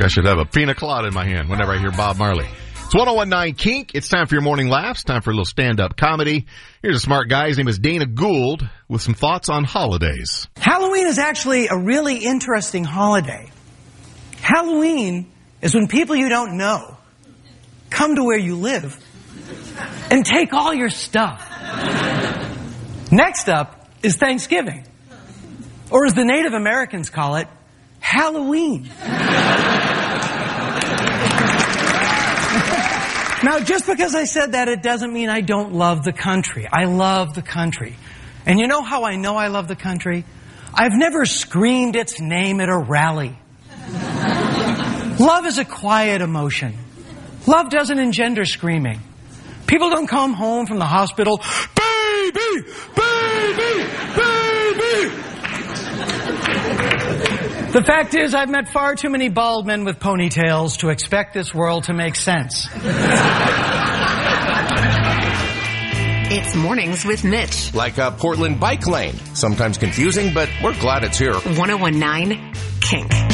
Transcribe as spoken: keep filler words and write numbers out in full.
I should have a pina colada in my hand whenever I hear Bob Marley. It's one oh one nine Kink. It's time for your morning laughs. Time for a little stand-up comedy. Here's a smart guy. His name is Dana Gould with some thoughts on holidays. Halloween is actually a really interesting holiday. Halloween is when people you don't know come to where you live and take all your stuff. Next up is Thanksgiving, or as the Native Americans call it, Halloween. Now, just because I said that, it doesn't mean I don't love the country. I love the country. And you know how I know I love the country? I've never screamed its name at a rally. Love is a quiet emotion. Love doesn't engender screaming. People don't come home from the hospital, baby, baby, baby. The fact is, I've met far too many bald men with ponytails to expect this world to make sense. It's Mornings with Mitch. Like a Portland bike lane. Sometimes confusing, but we're glad it's here. one oh one nine Kink.